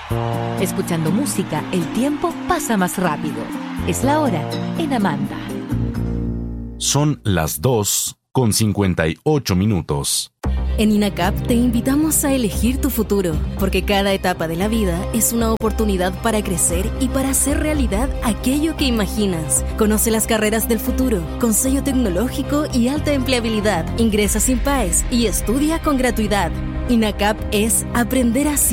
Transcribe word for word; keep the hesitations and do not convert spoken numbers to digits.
Escuchando música, el tiempo pasa más rápido. Es la hora en Amanda. Son las dos con cincuenta y ocho minutos. En INACAP te invitamos a elegir tu futuro, porque cada etapa de la vida es una oportunidad para crecer y para hacer realidad aquello que imaginas. Conoce las carreras del futuro, con sello tecnológico y alta empleabilidad. Ingresa sin PAES y estudia con gratuidad. INACAP es aprender así.